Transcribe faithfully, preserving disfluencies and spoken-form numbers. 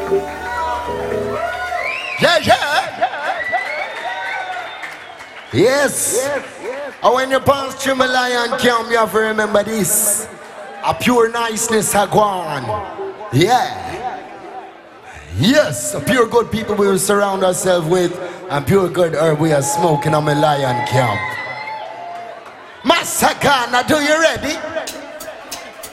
Yeah, yeah. Yes. And when you pass through my lion camp, you have to remember this. A pure niceness are gone. Yeah. Yes, a pure good people we will surround ourselves with, and pure good herb we are smoking on my lion camp. Massacana, do you ready?